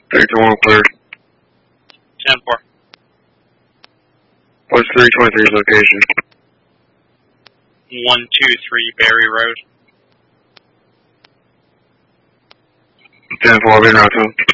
321 cleared. 10-4. What's 323's location? 123 Berry Road. 10-4, being out to him.